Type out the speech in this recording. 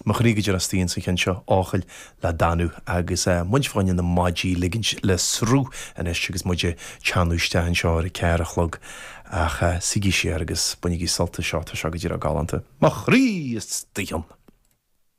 Mar ríidir as tíon sa chin seo áchail le danú agus muid fáin na maidí liginn le srú an is agus muide teanúistein seo ar ceirichlog ach sigí sé agus bunig í salta seo a se go dtíar a galanta. Mar rí is tíon.